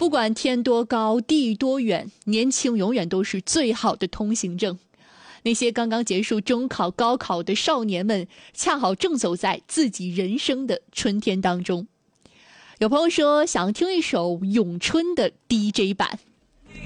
不管天多高地多远，年轻永远都是最好的通行证。那些刚刚结束中考高考的少年们，恰好正走在自己人生的春天当中。有朋友说想听一首咏春的 DJ 版，